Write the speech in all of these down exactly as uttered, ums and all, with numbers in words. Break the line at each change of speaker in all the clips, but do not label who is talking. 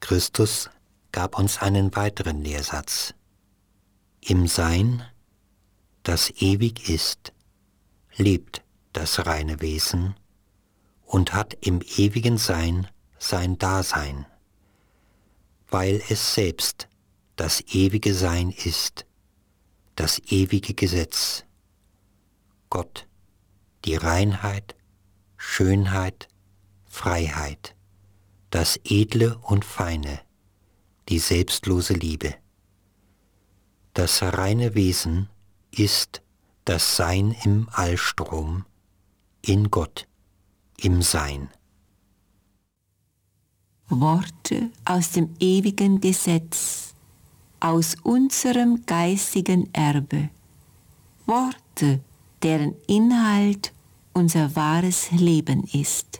Christus gab uns einen weiteren Lehrsatz. Im Sein, das ewig ist, lebt das reine Wesen und hat im ewigen Sein sein Dasein, weil es selbst das ewige Sein ist, das ewige Gesetz, Gott, die Reinheit, Schönheit, Freiheit, das Edle und Feine, die selbstlose Liebe. Das reine Wesen ist das Sein im Allstrom, in Gott, im Sein.
Worte aus dem ewigen Gesetz, aus unserem geistigen Erbe. Worte, deren Inhalt unser wahres Leben ist.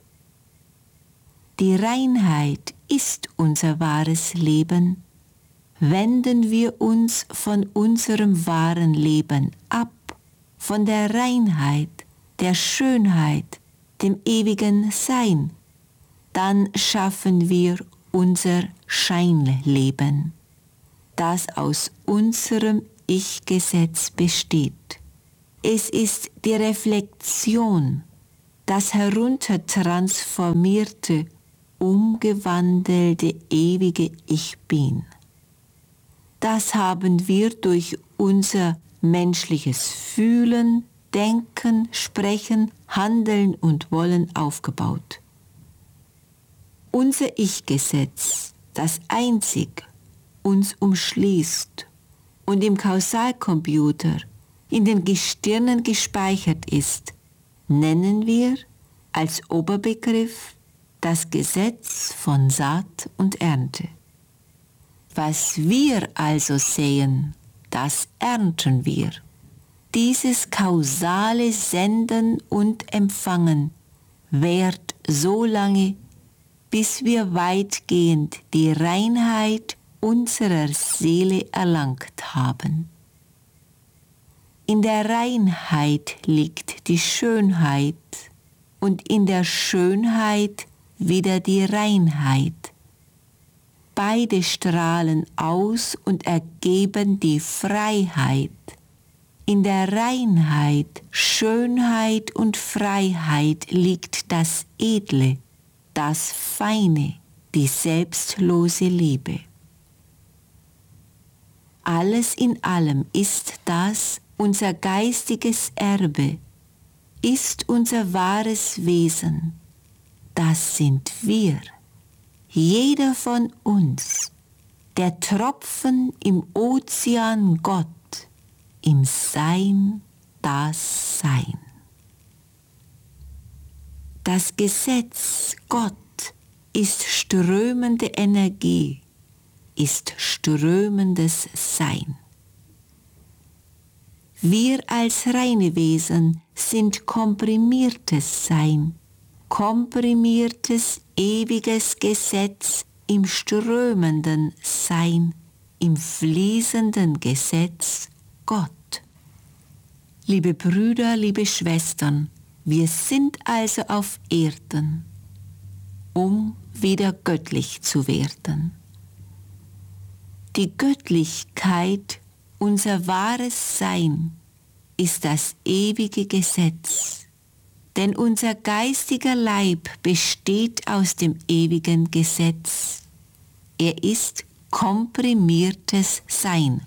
Die Reinheit ist unser wahres Leben. Wenden wir uns von unserem wahren Leben ab, von der Reinheit, der Schönheit, dem ewigen Sein, dann schaffen wir unser Scheinleben, das aus unserem Ich-Gesetz besteht. Es ist die Reflexion, das heruntertransformierte, umgewandelte ewige Ich Bin. Das haben wir durch unser menschliches Fühlen, Denken, Sprechen, Handeln und Wollen aufgebaut. Unser Ich-Gesetz, das einzig uns umschließt und im Kausalcomputer in den Gestirnen gespeichert ist, nennen wir als Oberbegriff das Gesetz von Saat und Ernte. Was wir also sehen, das ernten wir. Dieses kausale Senden und Empfangen währt so lange, bis wir weitgehend die Reinheit unserer Seele erlangt haben. In der Reinheit liegt die Schönheit und in der Schönheit wieder die Reinheit. Beide strahlen aus und ergeben die Freiheit. In der Reinheit, Schönheit und Freiheit liegt das Edle, das Feine, die selbstlose Liebe. Alles in allem ist das unser geistiges Erbe, ist unser wahres Wesen. Das sind wir, jeder von uns, der Tropfen im Ozean Gott, im Sein das Sein. Das Gesetz Gott ist strömende Energie, ist strömendes Sein. Wir als reine Wesen sind komprimiertes Sein, komprimiertes ewiges Gesetz im strömenden Sein, im fließenden Gesetz Gott. Liebe Brüder, liebe Schwestern, wir sind also auf Erden, um wieder göttlich zu werden. Die Göttlichkeit, unser wahres Sein, ist das ewige Gesetz, denn unser geistiger Leib besteht aus dem ewigen Gesetz. Er ist komprimiertes Sein.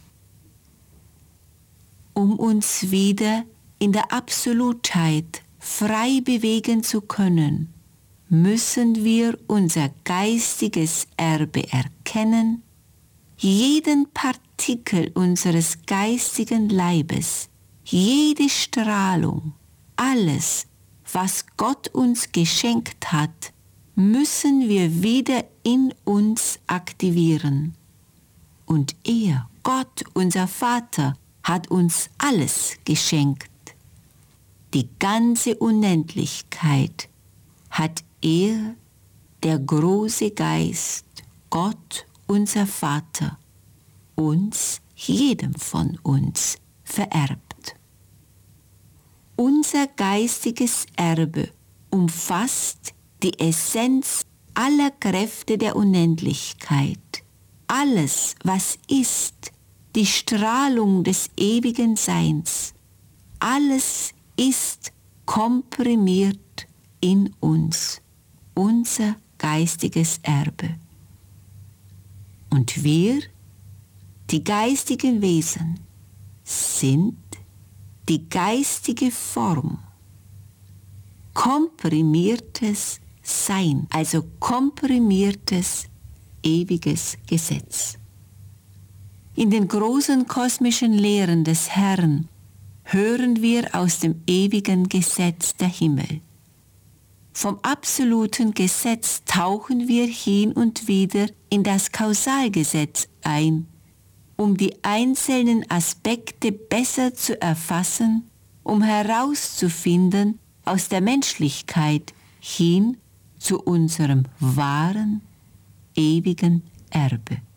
Um uns wieder in der Absolutheit frei bewegen zu können, müssen wir unser geistiges Erbe erkennen, jeden Partikel unseres geistigen Leibes, jede Strahlung, alles, was Gott uns geschenkt hat, müssen wir wieder in uns aktivieren. Und er, Gott, unser Vater, hat uns alles geschenkt. Die ganze Unendlichkeit hat er, der große Geist, Gott, unser Vater, uns, jedem von uns, vererbt. Unser geistiges Erbe umfasst die Essenz aller Kräfte der Unendlichkeit. Alles, was ist, die Strahlung des ewigen Seins, alles ist komprimiert in uns, unser geistiges Erbe. Und wir, die geistigen Wesen, sind die geistige Form, komprimiertes Sein, also komprimiertes ewiges Gesetz. In den großen kosmischen Lehren des Herrn hören wir aus dem ewigen Gesetz der Himmel. Vom absoluten Gesetz tauchen wir hin und wieder in das Kausalgesetz ein, um die einzelnen Aspekte besser zu erfassen, um herauszufinden aus der Menschlichkeit hin zu unserem wahren, ewigen Erbe.